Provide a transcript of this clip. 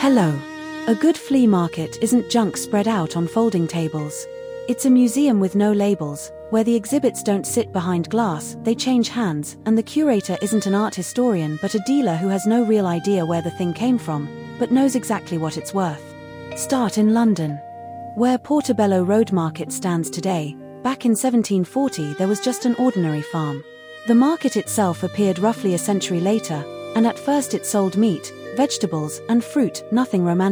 Hello. A good flea market isn't junk spread out on folding tables. It's a museum with no labels, where the exhibits don't sit behind glass, they change hands, and the curator isn't an art historian but a dealer who has no real idea where the thing came from, but knows exactly what it's worth. Start in London. Where Portobello Road Market stands today, back in 1740 there was just an ordinary farm. The market itself appeared roughly a century later, and at first it sold meat, vegetables, and fruit, nothing romantic.